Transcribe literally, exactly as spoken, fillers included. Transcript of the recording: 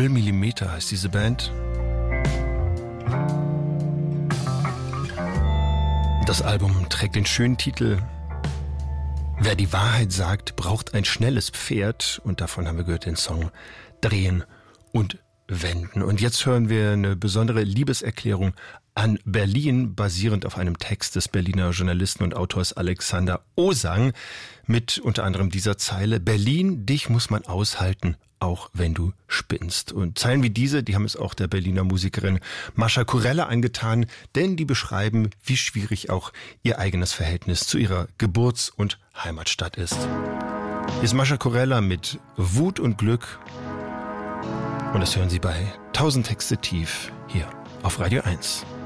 Null Millimeter heißt diese Band. Das Album trägt den schönen Titel Wer die Wahrheit sagt, braucht ein schnelles Pferd. Und davon haben wir gehört den Song Drehen und Wenden. Und jetzt hören wir eine besondere Liebeserklärung an Berlin, basierend auf einem Text des Berliner Journalisten und Autors Alexander Osang, mit unter anderem dieser Zeile: Berlin, dich muss man aushalten, auch wenn du spinnst. Und Zeilen wie diese, die haben es auch der Berliner Musikerin Mascha Kurella angetan, denn die beschreiben, wie schwierig auch ihr eigenes Verhältnis zu ihrer Geburts- und Heimatstadt ist. Hier ist Mascha Kurella mit Wut und Glück. Und das hören Sie bei tausend Texte tief hier auf Radio eins.